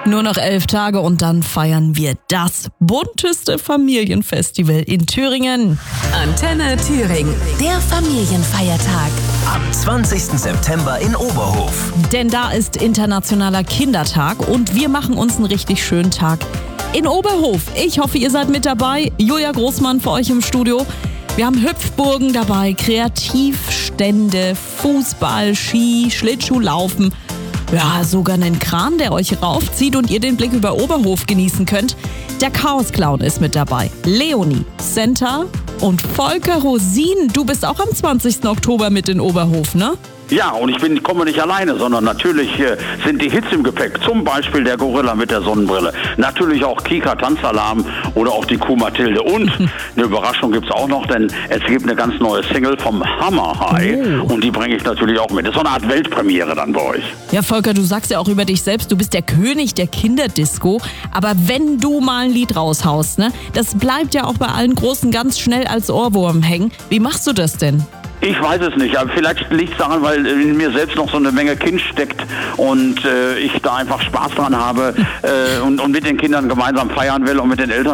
Nur noch 11 Tage und dann feiern wir das bunteste Familienfestival in Thüringen. Antenne Thüringen, der Familienfeiertag. Am 20. September in Oberhof. Denn da ist Internationaler Kindertag und wir machen uns einen richtig schönen Tag in Oberhof. Ich hoffe, ihr seid mit dabei. Julia Großmann für euch im Studio. Wir haben Hüpfburgen dabei, Kreativstände, Fußball, Ski, Schlittschuhlaufen. Ja, sogar einen Kran, der euch raufzieht und ihr den Blick über Oberhof genießen könnt. Der Chaos-Clown ist mit dabei. Leonie, Senta und Volker Rosin. Du bist auch am 20. Oktober mit in Oberhof, ne? Ja, und ich komme nicht alleine, sondern natürlich sind die Hits im Gepäck. Zum Beispiel der Gorilla mit der Sonnenbrille. Natürlich auch Kika Tanzalarm oder auch die Kuh Mathilde. Und eine Überraschung gibt's auch noch, denn es gibt eine ganz neue Single vom Hammer High. Und die bringe ich natürlich auch mit. Das ist so eine Art Weltpremiere dann bei euch. Ja, Volker, du sagst ja auch über dich selbst, du bist der König der Kinderdisco. Aber wenn du mal ein Lied raushaust, ne, das bleibt ja auch bei allen Großen ganz schnell als Ohrwurm hängen. Wie machst du das denn? Ich weiß es nicht, aber vielleicht liegt es daran, weil in mir selbst noch so eine Menge Kind steckt und ich da einfach Spaß dran habe und mit den Kindern gemeinsam feiern will und mit den Eltern